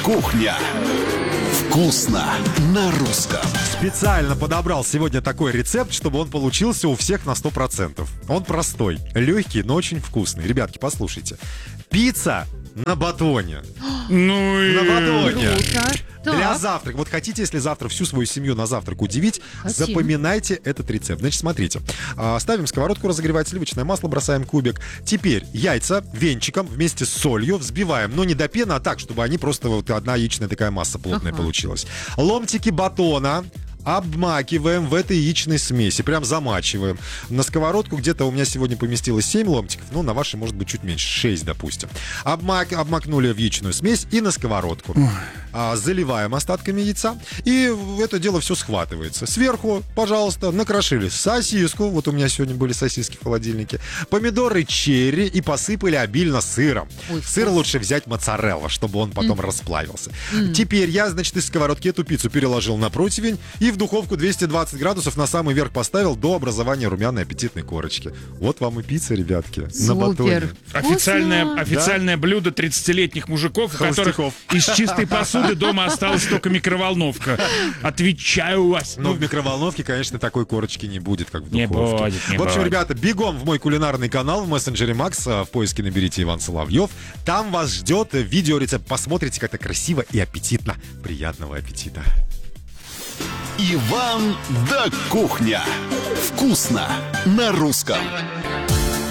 Кухня. Вкусно на русском. Специально подобрал сегодня такой рецепт, чтобы он получился у всех на 100%. Он простой, легкий, но очень вкусный. Ребятки, послушайте. Пицца на батоне. На батоне. Для завтрака. Вот хотите, если завтра всю свою семью на завтрак удивить, запоминайте этот рецепт. Значит, смотрите. Ставим сковородку разогревать, сливочное масло, бросаем кубик. Теперь яйца венчиком вместе с солью взбиваем. Но не до пены, а так, чтобы они просто вот одна яичная такая масса плотная получилась. Ломтики батона обмакиваем в этой яичной смеси, прям замачиваем. На сковородку где-то у меня сегодня поместилось 7 ломтиков, ну, на вашей может быть чуть меньше, 6, допустим. Обмакнули в яичную смесь и на сковородку. Заливаем остатками яйца, и это дело все схватывается. Сверху, пожалуйста, накрошили сосиску, вот у меня сегодня были сосиски в холодильнике, помидоры черри и посыпали обильно сыром. Сыр лучше взять моцарелла, чтобы он потом расплавился. Теперь я, значит, из сковородки эту пиццу переложил на противень и в духовку 220 градусов на самый верх поставил до образования румяной аппетитной корочки. Вот вам и пицца, ребятки. Супер. На батоне. Официальное блюдо 30-летних мужиков, у которых из чистой посуды дома осталась только микроволновка. Отвечаю вас. Но в микроволновке, конечно, такой корочки не будет, как в духовке. Не в общем, будет. ребята, бегом в мой кулинарный канал в мессенджере Макс. В поиске наберите Иван Соловьев. Там вас ждет видеорецепт. Посмотрите, как это красиво и аппетитно. Приятного аппетита. Иван да Кухня. Вкусно на русском.